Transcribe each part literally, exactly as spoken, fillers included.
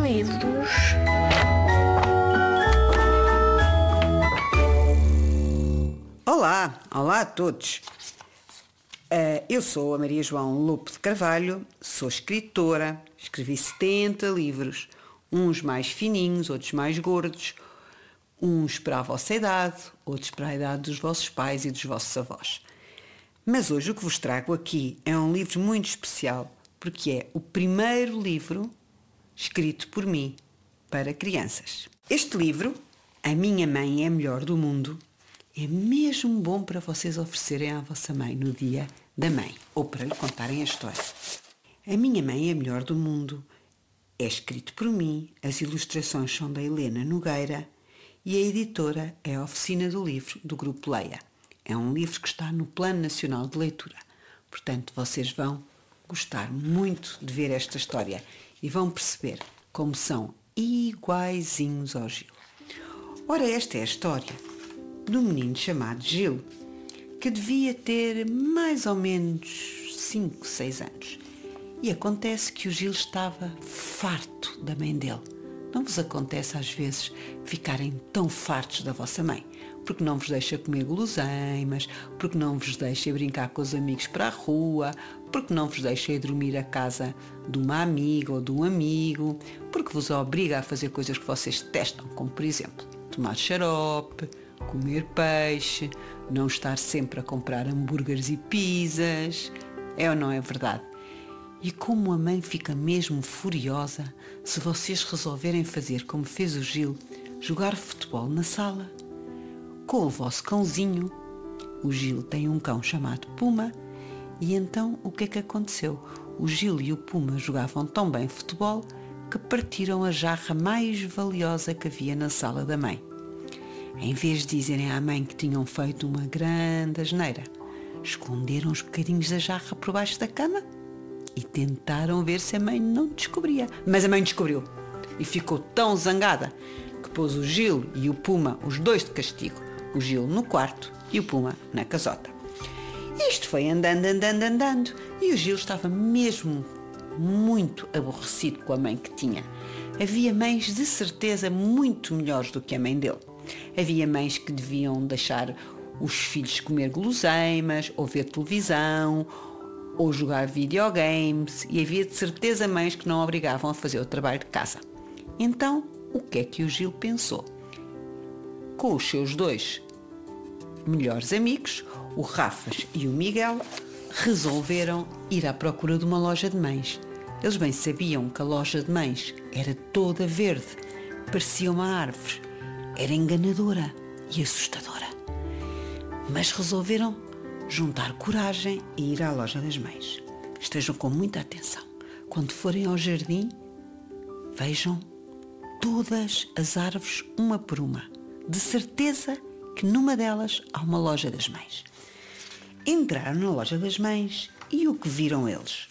livros. Olá, olá a todos. Uh, eu sou a Maria João Lopo de Carvalho, sou escritora, escrevi setenta livros, uns mais fininhos, outros mais gordos, uns para a vossa idade, outros para a idade dos vossos pais e dos vossos avós. Mas hoje o que vos trago aqui é um livro muito especial, porque é o primeiro livro escrito por mim para crianças. Este livro, A Minha Mãe é a Melhor do Mundo, é mesmo bom para vocês oferecerem à vossa mãe no dia da mãe, ou para lhe contarem a história. A Minha Mãe é a Melhor do Mundo é escrito por mim, as ilustrações são da Helena Nogueira e a editora é a Oficina do Livro, do Grupo Leia. É um livro que está no Plano Nacional de Leitura. Portanto, vocês vão gostar muito de ver esta história e vão perceber como são iguaizinhos ao Gil. Ora, esta é a história de um menino chamado Gil, que devia ter mais ou menos cinco, seis anos. E acontece que o Gil estava farto da mãe dele. Não vos acontece às vezes ficarem tão fartos da vossa mãe? Porque não vos deixa comer guloseimas, porque não vos deixa brincar com os amigos para a rua, porque não vos deixa ir dormir à casa de uma amiga ou de um amigo, porque vos obriga a fazer coisas que vocês detestam, como por exemplo, tomar xarope, comer peixe, não estar sempre a comprar hambúrgueres e pizzas. É ou não é verdade? E como a mãe fica mesmo furiosa se vocês resolverem fazer como fez o Gil, jogar futebol na sala com o vosso cãozinho. O Gil tem um cão chamado Puma e então o que é que aconteceu? O Gil e o Puma jogavam tão bem futebol que partiram a jarra mais valiosa que havia na sala da mãe. Em vez de dizerem à mãe que tinham feito uma grande asneira, esconderam os bocadinhos da jarra por baixo da cama e tentaram ver se a mãe não descobria. Mas a mãe descobriu e ficou tão zangada que pôs o Gil e o Puma, os dois de castigo, o Gil no quarto e o Puma na casota. Isto foi andando, andando, andando e o Gil estava mesmo muito aborrecido com a mãe que tinha. Havia mães de certeza muito melhores do que a mãe dele. Havia mães que deviam deixar os filhos comer guloseimas, ou ver televisão, ou jogar videogames, e havia de certeza mães que não obrigavam a fazer o trabalho de casa. Então, o que é que o Gil pensou? Com os seus dois melhores amigos, o Rafas e o Miguel, resolveram ir à procura de uma loja de mães. Eles bem sabiam que a loja de mães era toda verde, parecia uma árvore, era enganadora e assustadora. Mas resolveram juntar coragem e ir à loja das mães. Estejam com muita atenção. Quando forem ao jardim, vejam todas as árvores uma por uma. De certeza que numa delas há uma loja das mães. Entraram na loja das mães e o que viram eles?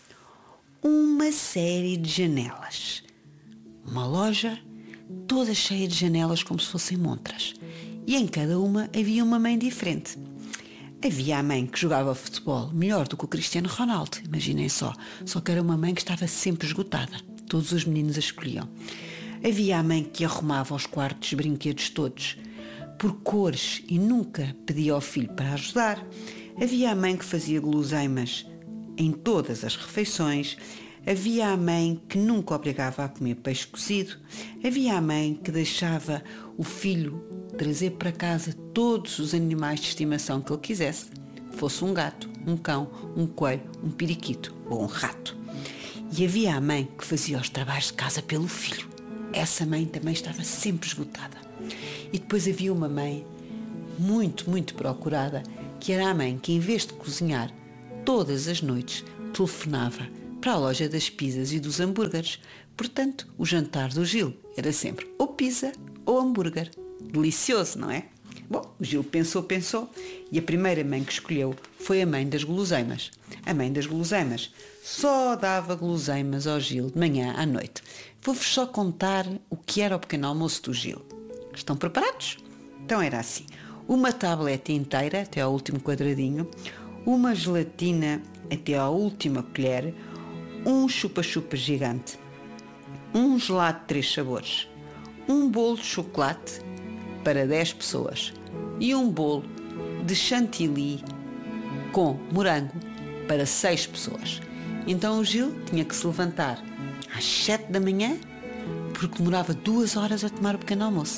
Uma série de janelas. Uma loja toda cheia de janelas como se fossem montras. E em cada uma havia uma mãe diferente. Havia a mãe que jogava futebol melhor do que o Cristiano Ronaldo, imaginem só. Só que era uma mãe que estava sempre esgotada. Todos os meninos a escolhiam. Havia a mãe que arrumava os quartos de brinquedos todos por cores e nunca pedia ao filho para ajudar. Havia a mãe que fazia guloseimas em todas as refeições. Havia a mãe que nunca obrigava a comer peixe cozido. Havia a mãe que deixava o filho trazer para casa todos os animais de estimação que ele quisesse. Fosse um gato, um cão, um coelho, um periquito ou um rato. E havia a mãe que fazia os trabalhos de casa pelo filho. Essa mãe também estava sempre esgotada. E depois havia uma mãe muito, muito procurada, que era a mãe que, em vez de cozinhar, todas as noites telefonava para a loja das pizzas e dos hambúrgueres. Portanto, o jantar do Gil era sempre ou pizza ou hambúrguer. Delicioso, não é? Bom, o Gil pensou, pensou e a primeira mãe que escolheu foi a mãe das guloseimas. A mãe das guloseimas só dava guloseimas ao Gil de manhã à noite. Vou-vos só contar o que era o pequeno almoço do Gil. Estão preparados? Então era assim: uma tableta inteira até ao último quadradinho, uma gelatina até à última colher, um chupa-chupa gigante, um gelado de três sabores, um bolo de chocolate para dez pessoas e um bolo de chantilly com morango para seis pessoas. Então o Gil tinha que se levantar às sete da manhã porque demorava duas horas a tomar o pequeno almoço.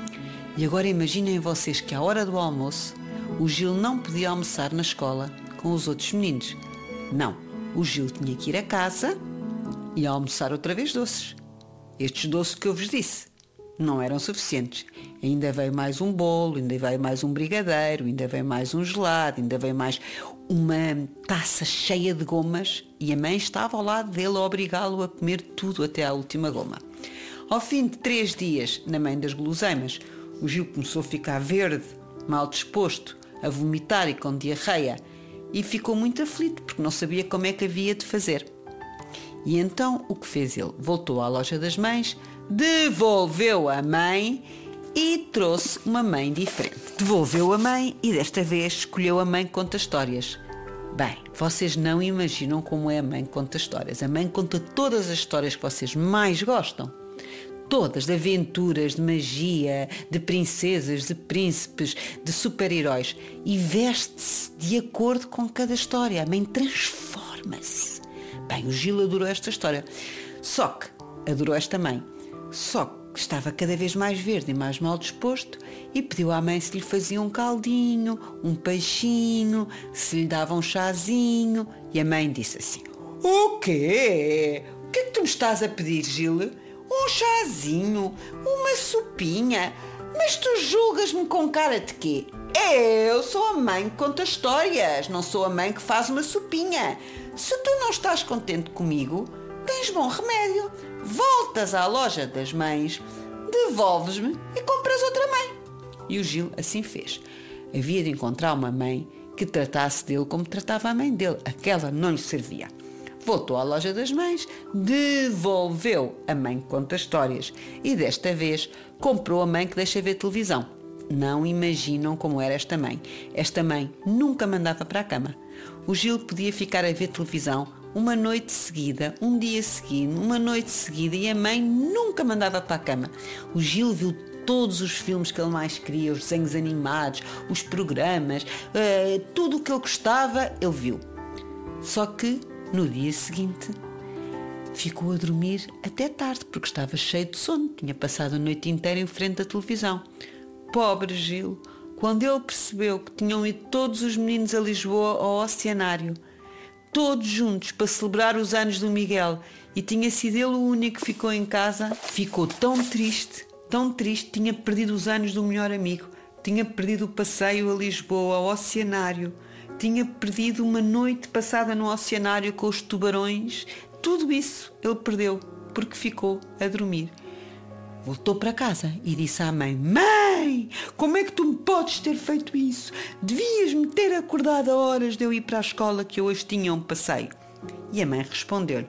E agora imaginem vocês que à hora do almoço o Gil não podia almoçar na escola com os outros meninos. Não, o Gil tinha que ir a casa e almoçar outra vez doces. Estes doces que eu vos disse não eram suficientes. Ainda veio mais um bolo, ainda veio mais um brigadeiro, ainda veio mais um gelado, ainda veio mais uma taça cheia de gomas e a mãe estava ao lado dele a obrigá-lo a comer tudo até à última goma. Ao fim de três dias, na mãe das guloseimas, o Gil começou a ficar verde, mal disposto, a vomitar e com diarreia e ficou muito aflito porque não sabia como é que havia de fazer. E então o que fez ele? Voltou à loja das mães, devolveu a mãe e trouxe uma mãe diferente. Devolveu a mãe e desta vez escolheu a mãe que conta histórias. Bem, vocês não imaginam como é a mãe que conta histórias. A mãe conta todas as histórias que vocês mais gostam. Todas, de aventuras, de magia, de princesas, de príncipes, de super-heróis. E veste-se de acordo com cada história. A mãe transforma-se. Bem, o Gil adorou esta história. Só que adorou esta mãe. Só que estava cada vez mais verde e mais mal disposto e pediu à mãe se lhe fazia um caldinho, um peixinho, se lhe dava um chazinho. E a mãe disse assim: O quê? O que é que tu me estás a pedir, Gil? Um chazinho? Uma sopinha? Mas tu julgas-me com cara de quê? Eu sou a mãe que conta histórias, não sou a mãe que faz uma sopinha. Se tu não estás contente comigo, tens bom remédio. Voltas à loja das mães, devolves-me e compras outra mãe. E o Gil assim fez. Havia de encontrar uma mãe que tratasse dele como tratava a mãe dele. Aquela não lhe servia. Voltou à loja das mães, devolveu a mãe que conta histórias e desta vez comprou a mãe que deixa ver televisão. Não imaginam como era esta mãe. Esta mãe nunca mandava para a cama. O Gil podia ficar a ver televisão uma noite seguida, um dia seguido, uma noite seguida e a mãe nunca mandava para a cama. O Gil viu todos os filmes que ele mais queria, os desenhos animados, os programas, uh, tudo o que ele gostava, ele viu. Só que no dia seguinte ficou a dormir até tarde porque estava cheio de sono, tinha passado a noite inteira em frente à televisão. Pobre Gil, quando ele percebeu que tinham ido todos os meninos a Lisboa ao Oceanário, todos juntos para celebrar os anos do Miguel, e tinha sido ele o único que ficou em casa, ficou tão triste, tão triste, tinha perdido os anos do melhor amigo, tinha perdido o passeio a Lisboa, ao Oceanário, tinha perdido uma noite passada no Oceanário com os tubarões, tudo isso ele perdeu porque ficou a dormir. Voltou para casa e disse à mãe: Mãe, como é que tu me podes ter feito isso? Devias-me ter acordado a horas de eu ir para a escola que eu hoje tinha um passeio. E a mãe respondeu-lhe: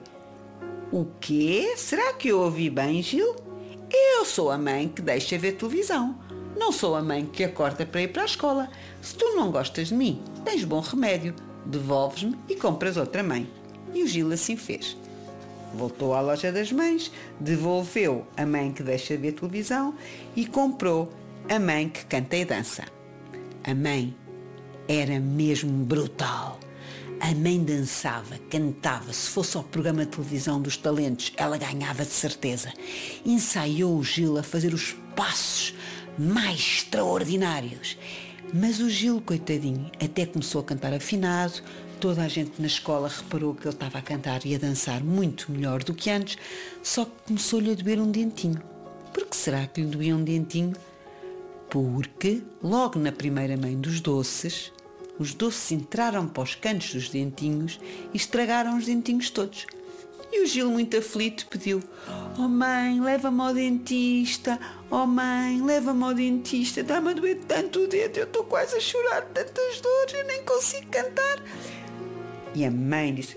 O quê? Será que eu ouvi bem, Gil? Eu sou a mãe que deixa ver televisão. Não sou a mãe que acorda para ir para a escola. Se tu não gostas de mim, tens bom remédio. Devolves-me e compras outra mãe. E o Gil assim fez. Voltou à loja das mães, devolveu a mãe que deixa ver televisão e comprou a mãe que canta e dança. A mãe era mesmo brutal. A mãe dançava, cantava. Se fosse ao programa de televisão dos talentos, ela ganhava de certeza. Ensaiou o Gil a fazer os passos mais extraordinários. Mas o Gil, coitadinho, até começou a cantar afinado. Toda a gente na escola reparou que ele estava a cantar e a dançar muito melhor do que antes, só que começou-lhe a doer um dentinho. Por que será que lhe doía um dentinho? Porque, logo na primeira mãe dos doces, os doces entraram para os cantos dos dentinhos e estragaram os dentinhos todos. E o Gil, muito aflito, pediu: Oh mãe, leva-me ao dentista. Oh mãe, leva-me ao dentista. Dá-me a doer tanto o dente, eu estou quase a chorar de tantas dores, eu nem consigo cantar. E a mãe disse: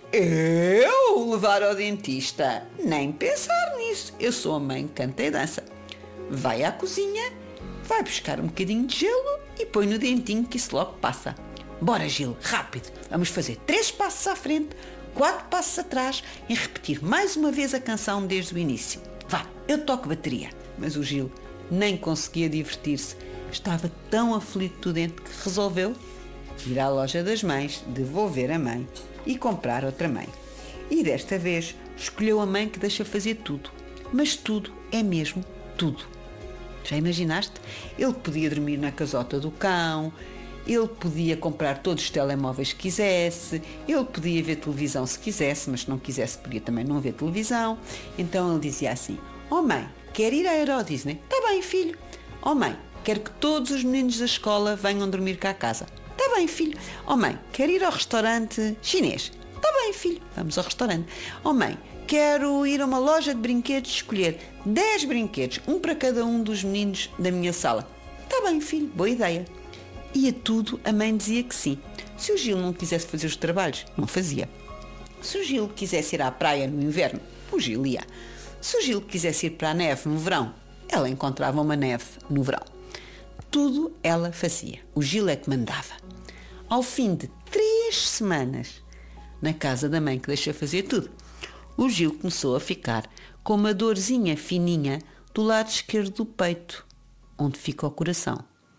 Eu levar ao dentista? Nem pensar nisso. Eu sou a mãe que canta e dança. Vai à cozinha, vai buscar um bocadinho de gelo e põe no dentinho que isso logo passa. Bora, Gil, rápido. Vamos fazer três passos à frente, quatro passos atrás e repetir mais uma vez a canção desde o início. Vá, eu toco bateria. Mas o Gil nem conseguia divertir-se. Estava tão aflito dentro que resolveu ir à loja das mães, devolver a mãe e comprar outra mãe. E desta vez escolheu a mãe que deixa fazer tudo. Mas tudo é mesmo tudo. Já imaginaste? Ele podia dormir na casota do cão, ele podia comprar todos os telemóveis que quisesse, ele podia ver televisão se quisesse, mas se não quisesse podia também não ver televisão. Então ele dizia assim: oh mãe, quer ir à Euro Disney? Está bem, filho. Oh mãe, quero que todos os meninos da escola venham dormir cá a casa. Está bem, filho. Oh mãe, quer ir ao restaurante chinês? Está bem, filho. Vamos ao restaurante. Oh mãe, quero ir a uma loja de brinquedos e escolher dez brinquedos, um para cada um dos meninos da minha sala. Está bem, filho. Boa ideia. E a tudo a mãe dizia que sim. Se o Gil não quisesse fazer os trabalhos, não fazia. Se o Gil quisesse ir à praia no inverno, o Gil ia. Se o Gil quisesse ir para a neve no verão, ela encontrava uma neve no verão. Tudo ela fazia. O Gil é que mandava. Ao fim de três semanas, na casa da mãe que deixa fazer tudo, o Gil começou a ficar com uma dorzinha fininha do lado esquerdo do peito, onde fica o coração.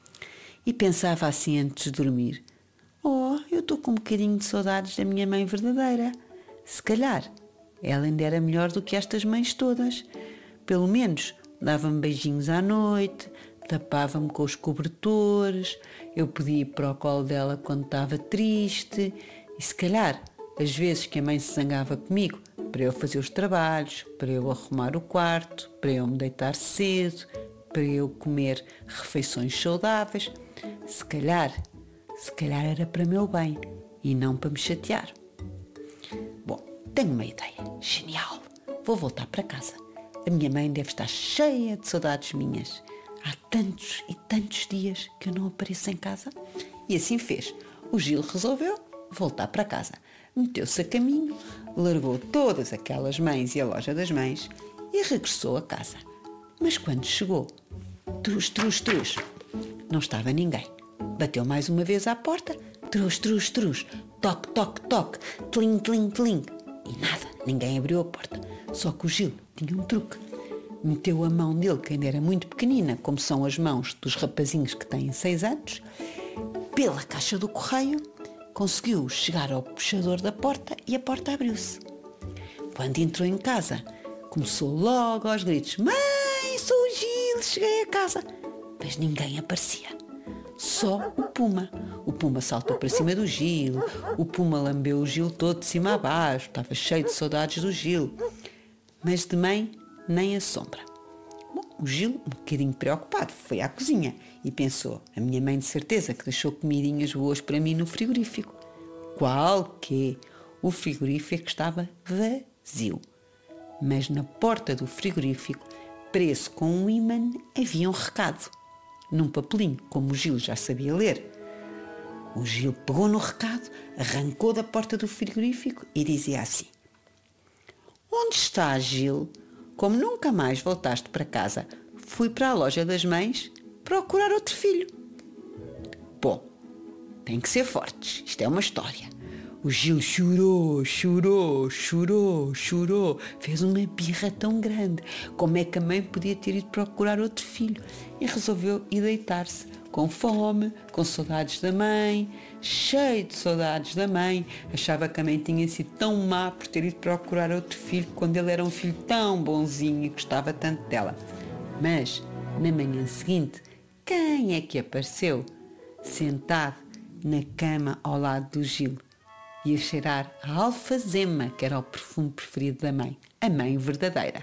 E pensava assim antes de dormir: oh, eu estou com um bocadinho de saudades da minha mãe verdadeira. Se calhar ela ainda era melhor do que estas mães todas. Pelo menos dava-me beijinhos à noite, tapava-me com os cobertores, eu podia ir para o colo dela quando estava triste. E se calhar, às vezes que a mãe se zangava comigo, para eu fazer os trabalhos, para eu arrumar o quarto, para eu me deitar cedo, para eu comer refeições saudáveis, se calhar, se calhar era para meu bem e não para me chatear. Bom, tenho uma ideia genial. Vou voltar para casa. A minha mãe deve estar cheia de saudades minhas. Há tantos e tantos dias que eu não apareço em casa. E assim fez. O Gil resolveu voltar para casa. Meteu-se a caminho, largou todas aquelas mães e a loja das mães e regressou a casa. Mas quando chegou, trus, trus, trus, não estava ninguém. Bateu mais uma vez à porta, trus, trus, trus, toque, toque, toque, tling, tling, tling. E nada, ninguém abriu a porta. Só que o Gil tinha um truque. Meteu a mão dele, que ainda era muito pequenina, como são as mãos dos rapazinhos que têm seis anos, pela caixa do correio, conseguiu chegar ao puxador da porta e a porta abriu-se. Quando entrou em casa, começou logo aos gritos: mãe, sou o Gil, cheguei a casa. Mas ninguém aparecia. Só o Puma. O Puma saltou para cima do Gil, o Puma lambeu o Gil todo de cima a baixo, estava cheio de saudades do Gil. Mas de mãe, nem a sombra. Bom, o Gil, um bocadinho preocupado, foi à cozinha e pensou: a minha mãe de certeza que deixou comidinhas boas para mim no frigorífico. Qual que? O frigorífico estava vazio. Mas na porta do frigorífico, preso com um ímã, havia um recado. Num papelinho, como o Gil já sabia ler. O Gil pegou no recado, arrancou da porta do frigorífico e dizia assim: onde estás, Gil? Como nunca mais voltaste para casa, fui para a loja das mães procurar outro filho. Bom, tem que ser fortes, isto é uma história. O Gil chorou, chorou, chorou, chorou, fez uma birra tão grande. Como é que a mãe podia ter ido procurar outro filho? E resolveu ir deitar-se, com fome, com saudades da mãe, cheio de saudades da mãe. Achava que a mãe tinha sido tão má por ter ido procurar outro filho, quando ele era um filho tão bonzinho e gostava tanto dela. Mas, na manhã seguinte, quem é que apareceu? Sentado na cama ao lado do Gil. Ia cheirar a alfazema, que era o perfume preferido da mãe, a mãe verdadeira.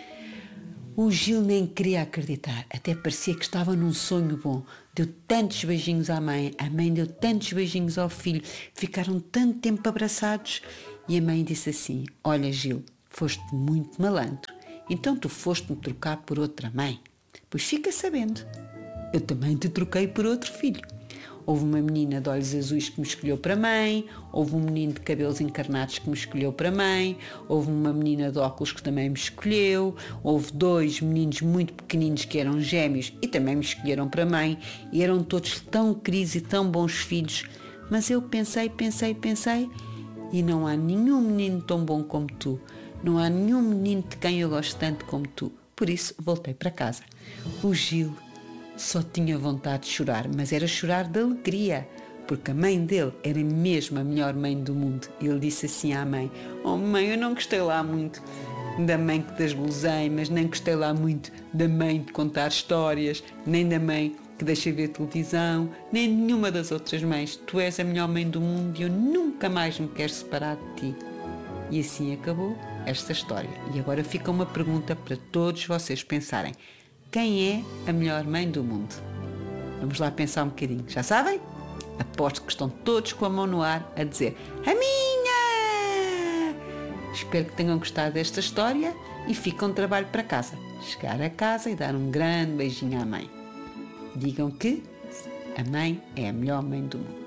O Gil nem queria acreditar, até parecia que estava num sonho bom. Deu tantos beijinhos à mãe, a mãe deu tantos beijinhos ao filho, ficaram tanto tempo abraçados. E a mãe disse assim: olha, Gil, foste muito malandro, então tu foste-me trocar por outra mãe. Pois fica sabendo, eu também te troquei por outro filho. Houve uma menina de olhos azuis que me escolheu para mãe, houve um menino de cabelos encarnados que me escolheu para mãe, houve uma menina de óculos que também me escolheu, houve dois meninos muito pequeninos que eram gêmeos e também me escolheram para mãe, e eram todos tão queridos e tão bons filhos. Mas eu pensei, pensei, pensei, e não há nenhum menino tão bom como tu. Não há nenhum menino de quem eu gosto tanto como tu. Por isso, voltei para casa. O Gil só tinha vontade de chorar, mas era chorar de alegria, porque a mãe dele era mesmo a melhor mãe do mundo. Ele disse assim à mãe: "Oh mãe, eu não gostei lá muito da mãe que das guloseimas, nem gostei lá muito da mãe de contar histórias, nem da mãe que deixa ver televisão, nem nenhuma das outras mães. Tu és a melhor mãe do mundo e eu nunca mais me quero separar de ti." E assim acabou esta história. E agora fica uma pergunta para todos vocês pensarem: quem é a melhor mãe do mundo? Vamos lá pensar um bocadinho. Já sabem? Aposto que estão todos com a mão no ar a dizer: a minha! Espero que tenham gostado desta história e fiquem um trabalho para casa. Chegar a casa e dar um grande beijinho à mãe. Digam que a mãe é a melhor mãe do mundo.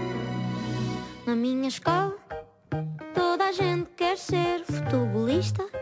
Na minha escola, toda a gente quer ser futebolista.